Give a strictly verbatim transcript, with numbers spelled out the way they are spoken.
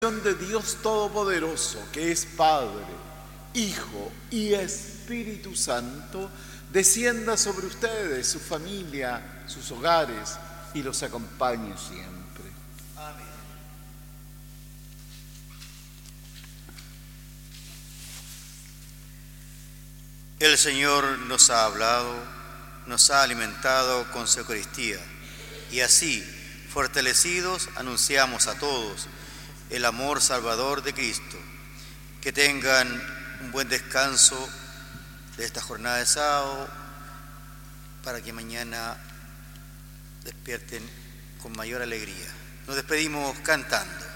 De Dios Todopoderoso, que es Padre, Hijo y Espíritu Santo, descienda sobre ustedes, su familia, sus hogares y los acompañe siempre. Amén. El Señor nos ha hablado, nos ha alimentado con su Eucaristía, y así, fortalecidos, anunciamos a todos el amor salvador de Cristo. Que tengan un buen descanso de esta jornada de sábado, para que mañana despierten con mayor alegría. Nos despedimos cantando.